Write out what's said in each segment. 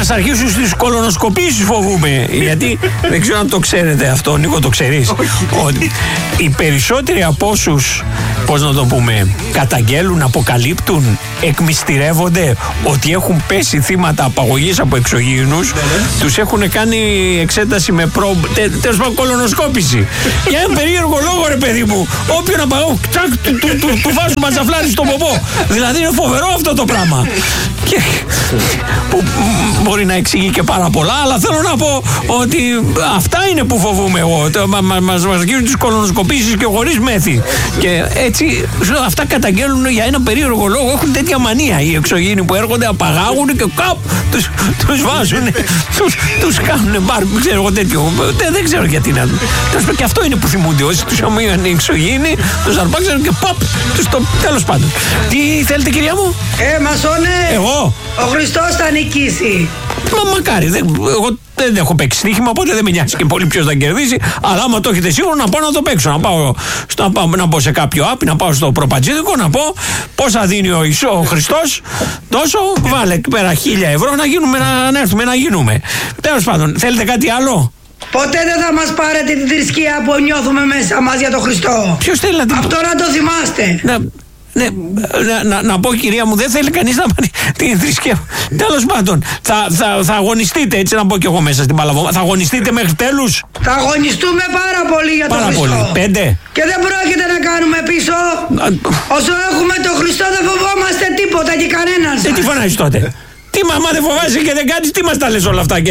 μας αρχίσουν στις κολονοσκοπήσεις, φοβούμαι. Γιατί δεν ξέρω αν το ξέρετε αυτό, Νίκο, το ξέρεις. Ότι οι περισσότεροι από όσους, πώς να το πούμε, καταγγέλουν, αποκαλύπτουν, εκμυστηρεύονται ότι έχουν πέσει θύματα απαγωγής από εξωγήινους, τους έχουν κάνει εξέταση με τέλος πάντων κολονοσκόπηση. Για ένα περίεργο λόγο, ρε παιδί μου, όποιον απαγωγούν, του βάζουν ματζαφλάρι στον ποπό. Δηλαδή είναι φοβερό αυτό το πράγμα. Και, που μπορεί να εξηγεί και πάρα πολλά, αλλά θέλω να πω ότι αυτά είναι που φοβούμαι εγώ. Μας γίνουν τις κολονοσκοπήσεις και χωρίς μέθη. Και έτσι αυτά καταγγέλνουν για ένα περίεργο λόγο. Έχουν τέτοια μανία οι εξωγήινοι που έρχονται, απαγάγουν και κάπου τους βάζουν, τους κάνουν μπαρ, ξέρω εγώ τέτοιο. Δεν ξέρω γιατί να. Και αυτό είναι που θυμούνται. Όσοι τους αμείαν οι εξωγήινοι, τους αρπάξαν και παπ, τέλος πάντων. Τι θέλετε, κυρία μου? Μασόνε! Εγώ? Ο Χριστός θα νικήσει. Μακάρι, εγώ δεν έχω παίξει στοίχημα, οπότε δεν με νοιάζει και πολύ ποιος θα κερδίσει. Αλλά άμα το έχετε σίγουρο, να πάω να το παίξω. Να πάω σε κάποιο app, να πάω στο προπατζίδικο, να πω πόσα δίνει ο Χριστός. Τόσο, βάλε εκεί πέρα 1.000 ευρώ να έρθουμε να γίνουμε. Τέλος πάντων, θέλετε κάτι άλλο? Ποτέ δεν θα μας πάρετε τη θρησκεία που νιώθουμε μέσα μας για τον Χριστό. Ποιος θέλει να την... Αυτό να το θυμάστε. Ναι, να πω, κυρία μου, δεν θέλει κανείς να πάρει την θρησκεία. Τέλος πάντων, θα αγωνιστείτε, έτσι να πω κι εγώ μέσα στην Παλαβό. Θα αγωνιστείτε μέχρι τέλους. Θα αγωνιστούμε πάρα πολύ για τον Χριστό. Πάρα πολύ. 5. Και δεν πρόκειται να κάνουμε πίσω. Όσο έχουμε τον Χριστό δεν φοβόμαστε τίποτα και κανέναν σας. Τι φωνάζεις τότε? Τι μαμά δεν φοβάσαι και δεν κάνεις, τι μας τα λες όλα αυτά?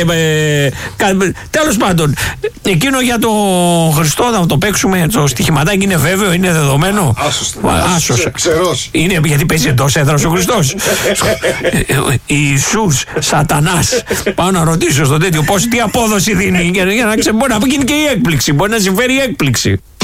Τέλος πάντων, εκείνο για το Χριστό θα το παίξουμε, το στοιχηματάκι είναι βέβαιο, είναι δεδομένο. Άσος. Ξερός. Είναι γιατί παίζει εντός έδρας ο Χριστός. Ιησούς, Σατανάς. Πάω να ρωτήσω στο τέτοιο τι απόδοση δίνει για να μπορεί να γίνει και η έκπληξη. Μπορεί να συμφέρει η έκπληξη.